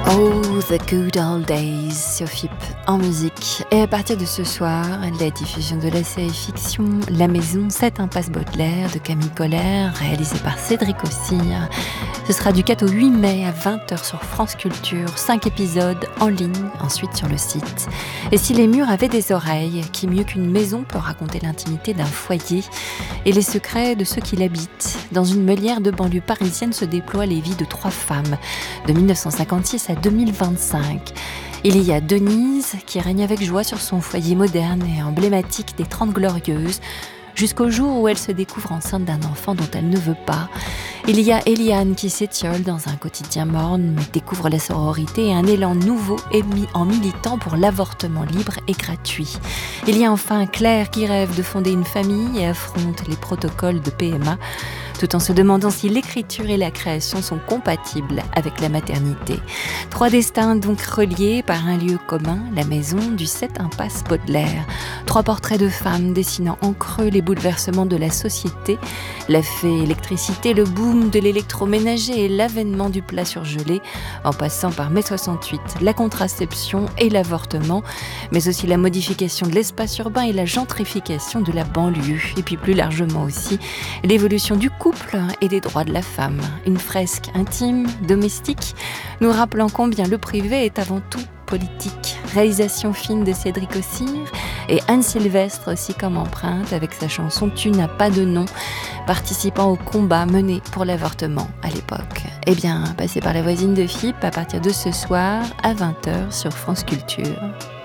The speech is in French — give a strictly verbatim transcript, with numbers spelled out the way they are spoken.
Oh, the good old days sur F I P en musique. Et à partir de ce soir, la diffusion de la série fiction La Maison, sept impasse Baudelaire de Camille Colère, réalisée par Cédric Ossire. Ce sera du quatre au huit mai à vingt heures sur France Culture, cinq épisodes en ligne, ensuite sur le site. Et si les murs avaient des oreilles, qui mieux qu'une maison peut raconter l'intimité d'un foyer et les secrets de ceux qui l'habitent. Dans une meulière de banlieue parisienne se déploient les vies de trois femmes, de mille neuf cent cinquante-six à deux mille vingt-cinq. Il y a Denise, qui règne avec joie sur son foyer moderne et emblématique des Trente Glorieuses, jusqu'au jour où elle se découvre enceinte d'un enfant dont elle ne veut pas. Il y a Eliane qui s'étiole dans un quotidien morne, mais découvre la sororité et un élan nouveau émis en militant pour l'avortement libre et gratuit. Il y a enfin Claire qui rêve de fonder une famille et affronte les protocoles de P M A, tout en se demandant si l'écriture et la création sont compatibles avec la maternité. Trois destins donc reliés par un lieu commun, la maison du sept impasse Baudelaire. Trois portraits de femmes dessinant en creux les bouleversements de la société, la fée électricité, le boom de l'électroménager et l'avènement du plat surgelé, en passant par mai soixante-huit, la contraception et l'avortement, mais aussi la modification de l'espace urbain et la gentrification de la banlieue, et puis plus largement aussi l'évolution du couple et des droits de la femme. Une fresque intime, domestique, nous rappelant combien le privé est avant tout politique. Réalisation fine de Cédric Ossire et Anne Sylvestre aussi comme empreinte avec sa chanson Tu n'as pas de nom, participant au combat mené pour l'avortement à l'époque. Eh bien, passez par la voisine de F I P à partir de ce soir à vingt heures sur France Culture.